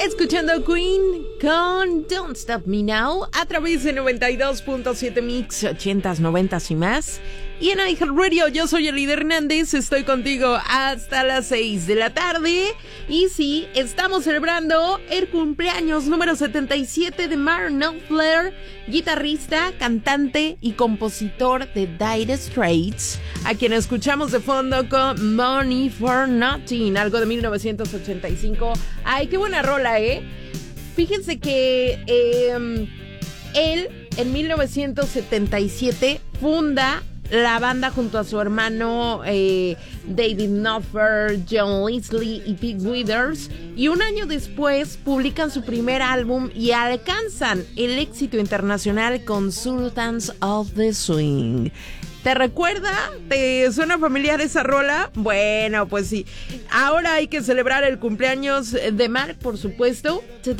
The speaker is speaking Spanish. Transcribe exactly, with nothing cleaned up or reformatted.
Escuchando Queen con Don't Stop Me Now a través de noventa y dos punto siete Mix, ochentas, noventas y más. Y en iHeartRadio, yo soy Elida Hernández, estoy contigo hasta las seis de la tarde. Y sí, estamos celebrando el cumpleaños número setenta y siete de Mark Knopfler, guitarrista, cantante y compositor de Dire Straits, a quien escuchamos de fondo con Money for Nothing, algo de mil novecientos ochenta y cinco. Ay, qué buena rola, ¿eh? Fíjense que eh, él en mil novecientos setenta y siete funda la banda junto a su hermano eh, David Knopfler, John Leslie y Pete Withers, y un año después publican su primer álbum y alcanzan el éxito internacional con Sultans of the Swing. ¿Te recuerda? ¿Te suena familiar esa rola? Bueno, pues sí. Ahora hay que celebrar el cumpleaños de Mark, por supuesto.